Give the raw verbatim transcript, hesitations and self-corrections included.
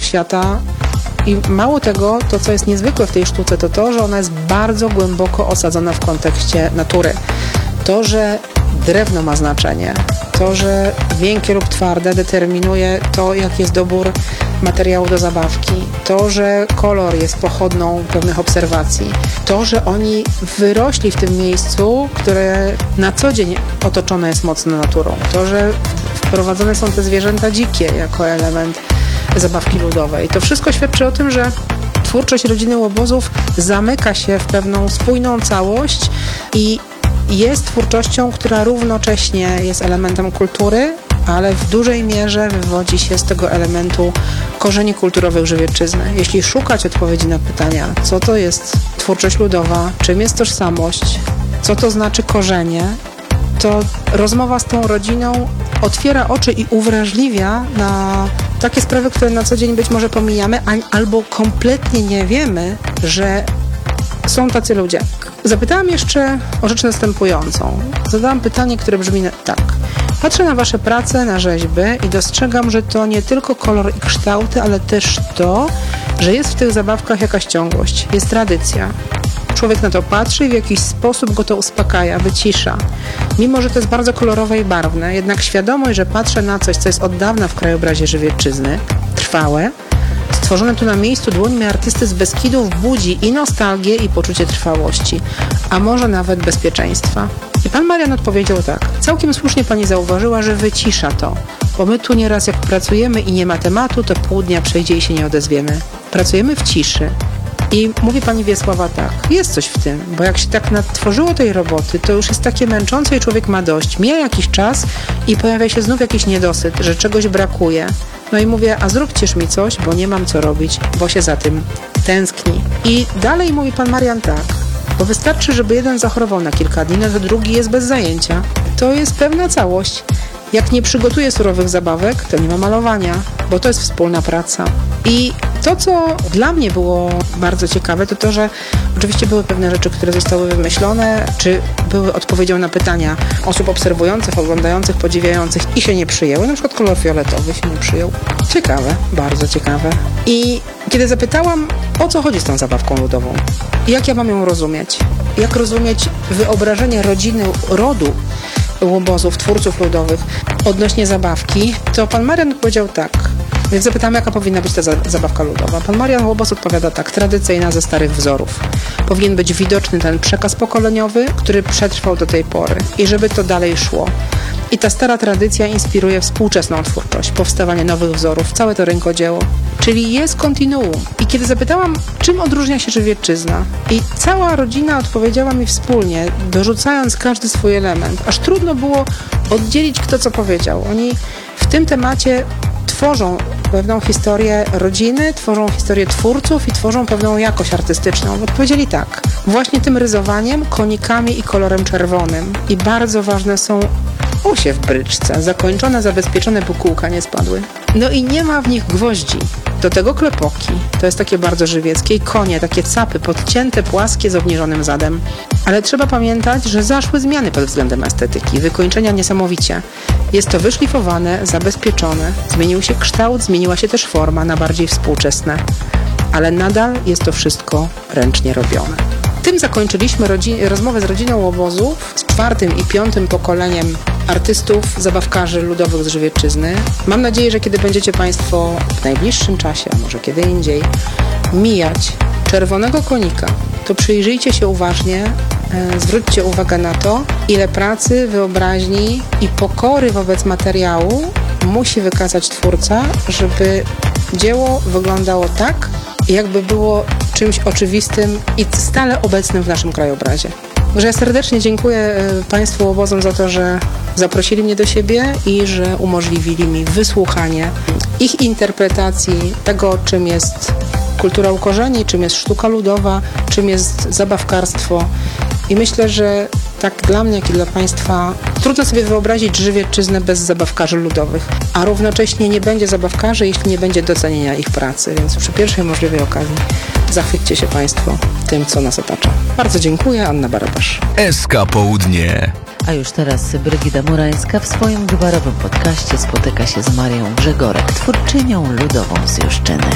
świata. I mało tego, to co jest niezwykłe w tej sztuce, to to, że ona jest bardzo głęboko osadzona w kontekście natury. To, że drewno ma znaczenie, to, że miękkie lub twarde determinuje to, jaki jest dobór materiału do zabawki, to, że kolor jest pochodną pewnych obserwacji, to, że oni wyrośli w tym miejscu, które na co dzień otoczone jest mocno naturą, to, że wprowadzone są te zwierzęta dzikie jako element zabawki ludowej. To wszystko świadczy o tym, że twórczość rodziny Łobozów zamyka się w pewną spójną całość i jest twórczością, która równocześnie jest elementem kultury, ale w dużej mierze wywodzi się z tego elementu korzeni kulturowych Żywiecczyzny. Jeśli szukać odpowiedzi na pytania, co to jest twórczość ludowa, czym jest tożsamość, co to znaczy korzenie, to rozmowa z tą rodziną otwiera oczy i uwrażliwia na takie sprawy, które na co dzień być może pomijamy, albo kompletnie nie wiemy, że są tacy ludzie. Zapytałam jeszcze o rzecz następującą. Zadałam pytanie, które brzmi tak. Patrzę na wasze prace, na rzeźby i dostrzegam, że to nie tylko kolor i kształty, ale też to, że jest w tych zabawkach jakaś ciągłość, jest tradycja. Człowiek na to patrzy i w jakiś sposób go to uspokaja, wycisza. Mimo że to jest bardzo kolorowe i barwne, jednak świadomość, że patrzę na coś, co jest od dawna w krajobrazie Żywiecczyzny, trwałe, stworzone tu na miejscu dłońmi artysty z Beskidów, budzi i nostalgię, i poczucie trwałości, a może nawet bezpieczeństwa. I pan Marian odpowiedział tak. Całkiem słusznie pani zauważyła, że wycisza to, bo my tu nieraz jak pracujemy i nie ma tematu, to pół dnia przejdzie i się nie odezwiemy. Pracujemy w ciszy. I mówi pani Wiesława tak, jest coś w tym, bo jak się tak nadtworzyło tej roboty, to już jest takie męczące i człowiek ma dość. Mija jakiś czas i pojawia się znów jakiś niedosyt, że czegoś brakuje. No i mówię, a zróbcież mi coś, bo nie mam co robić, bo się za tym tęskni. I dalej mówi pan Marian tak, bo wystarczy, żeby jeden zachorował na kilka dni, no to drugi jest bez zajęcia. To jest pewna całość. Jak nie przygotuję surowych zabawek, to nie ma malowania, bo to jest wspólna praca. I to, co dla mnie było bardzo ciekawe, to to, że oczywiście były pewne rzeczy, które zostały wymyślone, czy były odpowiedzią na pytania osób obserwujących, oglądających, podziwiających i się nie przyjęły. Na przykład kolor fioletowy się nie przyjął. Ciekawe, bardzo ciekawe. I kiedy zapytałam, o co chodzi z tą zabawką ludową, jak ja mam ją rozumieć, jak rozumieć wyobrażenie rodziny, rodu Łobozów, twórców ludowych odnośnie zabawki, to pan Marian powiedział tak. Więc zapytamy, jaka powinna być ta za- zabawka ludowa. Pan Marian Łobos odpowiada tak. Tradycyjna ze starych wzorów. Powinien być widoczny ten przekaz pokoleniowy, który przetrwał do tej pory i żeby to dalej szło. I ta stara tradycja inspiruje współczesną twórczość, powstawanie nowych wzorów, całe to rękodzieło. Czyli jest kontinuum. I kiedy zapytałam, czym odróżnia się Żywiecczyzna, i cała rodzina odpowiedziała mi wspólnie, dorzucając każdy swój element. Aż trudno było oddzielić, kto co powiedział. Oni w tym temacie tworzą pewną historię rodziny, tworzą historię twórców i tworzą pewną jakość artystyczną. Odpowiedzieli tak. Właśnie tym rysowaniem, konikami i kolorem czerwonym. I bardzo ważne są osie w bryczce, zakończone, zabezpieczone, by kółka nie spadły. No i nie ma w nich gwoździ. Do tego klepoki. To jest takie bardzo żywieckie. I konie, takie capy, podcięte, płaskie, z obniżonym zadem. Ale trzeba pamiętać, że zaszły zmiany pod względem estetyki. Wykończenia niesamowicie. Jest to wyszlifowane, zabezpieczone. Zmienił się kształt, zmieniła się też forma na bardziej współczesne. Ale nadal jest to wszystko ręcznie robione. Tym zakończyliśmy rodzi- rozmowę z rodziną Łobozów, z czwartym i piątym pokoleniem artystów, zabawkarzy ludowych z Żywiecczyzny. Mam nadzieję, że kiedy będziecie Państwo w najbliższym czasie, a może kiedy indziej, mijać czerwonego konika, to przyjrzyjcie się uważnie, e, zwróćcie uwagę na to, ile pracy, wyobraźni i pokory wobec materiału musi wykazać twórca, żeby dzieło wyglądało tak, jakby było czymś oczywistym i stale obecnym w naszym krajobrazie. Że ja serdecznie dziękuję Państwu Łobozom za to, że zaprosili mnie do siebie i że umożliwili mi wysłuchanie ich interpretacji tego, czym jest kultura u korzeni, czym jest sztuka ludowa, czym jest zabawkarstwo. I myślę, że tak dla mnie, jak i dla Państwa trudno sobie wyobrazić Żywiecczyznę bez zabawkarzy ludowych, a równocześnie nie będzie zabawkarzy, jeśli nie będzie docenienia ich pracy, więc przy pierwszej możliwej okazji zachwyćcie się Państwo tym, co nas otacza. Bardzo dziękuję, Anna Barabasz. S K Południe. A już teraz Brygida Murańska w swoim gwarowym podcaście spotyka się z Marią Grzegorek, twórczynią ludową z Juszczyny.